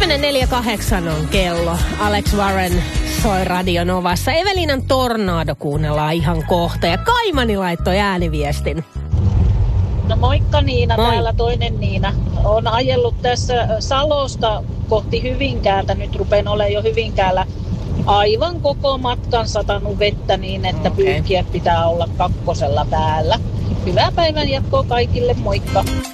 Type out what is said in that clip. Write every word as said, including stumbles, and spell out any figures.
Kymmenen neljä kahdeksan on kello. Alex Warren soi Radio Novassa. Evelinan Tornado kuunnellaan ihan kohta. Ja Kaimani laittoi ääniviestin. No moikka Niina, Moi. Täällä toinen Niina. Olen ajellut tässä Salosta kohti Hyvinkäältä. Nyt rupean olemaan jo Hyvinkäällä. Aivan koko matkan satanut vettä niin, että Okei. pyyhkiä pitää olla kakkosella päällä. Hyvää päivän jatkoa kaikille, moikka!